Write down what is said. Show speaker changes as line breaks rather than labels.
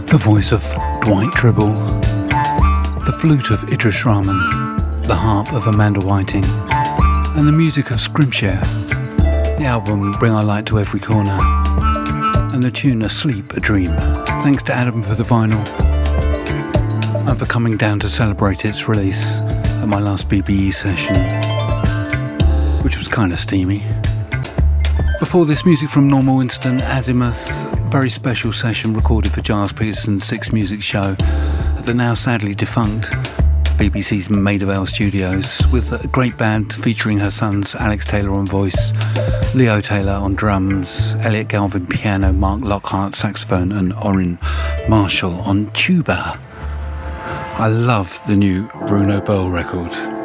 The voice of Dwight Tribble, the flute of Idris Rahman, the harp of Amanda Whiting, and the music of Scrimshare, the album Bring Our Light to Every Corner, and the tune Asleep, a Dream. Thanks to Adam for the vinyl, and for coming down to celebrate its release at my last BBE session, which was kind of steamy. Before this, music from Normal Incident, Azimuth, very special session recorded for Giles Peterson's Six Music show at the now sadly defunct BBC's Maida Vale Studios, with a great band featuring her sons Alex Taylor on voice, Leo Taylor on drums, Elliot Galvin piano, Mark Lockhart saxophone, and Orrin Marshall on tuba. I love the new Bruno Bell record.